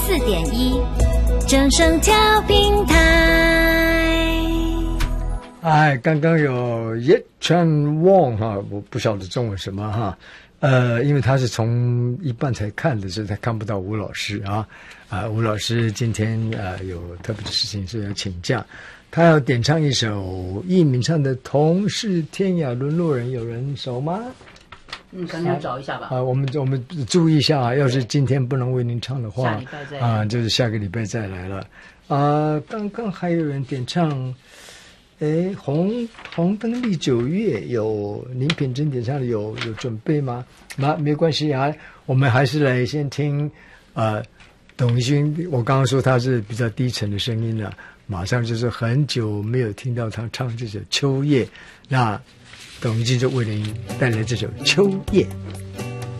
94.1正声调频台。 刚刚有叶川旺哈，我不晓得中文什么哈，因为他是从一半才看的，所以他看不到吴老师啊。吴老师今天有特别的事情是要请假，他要点唱一首易敏唱的《同是天涯沦落人》，有人熟吗？ 赶紧找一下吧。 我们注意一下要是今天不能为您唱的话， 下礼拜再来就是下个礼拜再来了。刚刚还有人点唱，红灯历9月，有林品珍点唱的，有准备吗？没关系啊，我们还是来先听董一君。我刚刚说他是比较低沉的声音了，马上就是很久没有听到他唱这首《秋叶》，那董一君就为您带来这首《秋叶》。